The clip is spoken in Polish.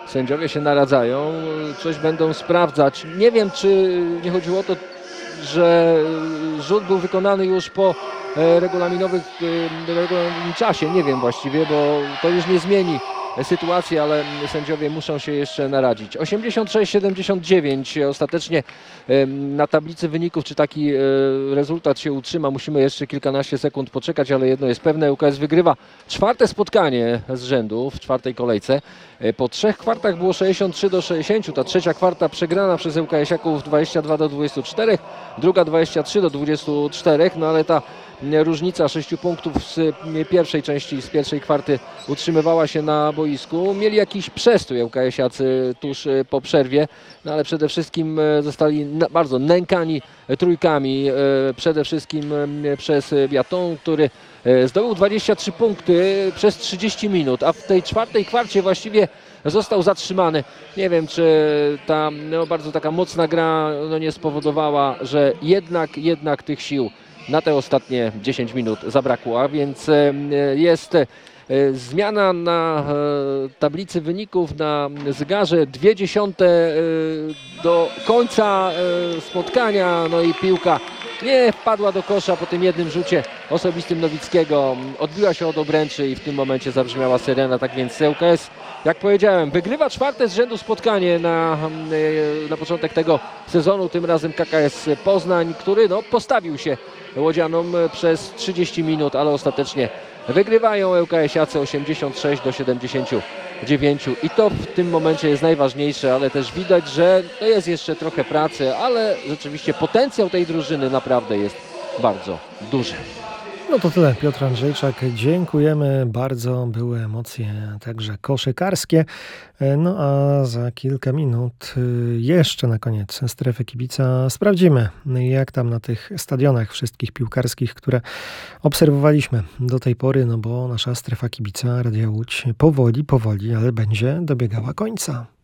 Sędziowie się naradzają, coś będą sprawdzać. Nie wiem, czy nie chodziło o to, że rzut był wykonany już po regulaminowym czasie. Nie wiem właściwie, bo to już nie zmieni sytuacji, ale sędziowie muszą się jeszcze naradzić. 86-79 ostatecznie na tablicy wyników, czy taki rezultat się utrzyma, musimy jeszcze kilkanaście sekund poczekać, ale jedno jest pewne, ŁKS wygrywa czwarte spotkanie z rzędu w czwartej kolejce. Po 3 kwartach było 63-60, ta trzecia kwarta przegrana przez ŁKS-iaków 22-24, druga 23-24, no ale ta różnica 6 punktów z pierwszej części, z pierwszej kwarty utrzymywała się na boisku. Mieli jakiś przestój ŁKS-iacy tuż po przerwie, no ale przede wszystkim zostali bardzo nękani trójkami, przede wszystkim przez Biaton, który zdobył 23 punkty przez 30 minut, a w tej czwartej kwarcie właściwie został zatrzymany. Nie wiem, czy ta bardzo taka mocna gra nie spowodowała, że jednak tych sił na te ostatnie 10 minut zabrakło, a więc jest zmiana na tablicy wyników na zegarze, 0,2 do końca spotkania, no i piłka nie wpadła do kosza po tym jednym rzucie osobistym Nowickiego, odbiła się od obręczy i w tym momencie zabrzmiała syrena. Tak więc ŁKS, jak powiedziałem, wygrywa czwarte z rzędu spotkanie na początek tego sezonu, tym razem KKS Poznań, który postawił się łodzianom przez 30 minut, ale ostatecznie wygrywają ŁKS-iacy 86-79 i to w tym momencie jest najważniejsze, ale też widać, że jest jeszcze trochę pracy, ale rzeczywiście potencjał tej drużyny naprawdę jest bardzo duży. No to tyle, Piotr Andrzejczak, dziękujemy bardzo, były emocje także koszykarskie, no a za kilka minut jeszcze na koniec strefy kibica sprawdzimy, jak tam na tych stadionach wszystkich piłkarskich, które obserwowaliśmy do tej pory, no bo nasza strefa kibica Radia Łódź powoli, ale będzie dobiegała końca.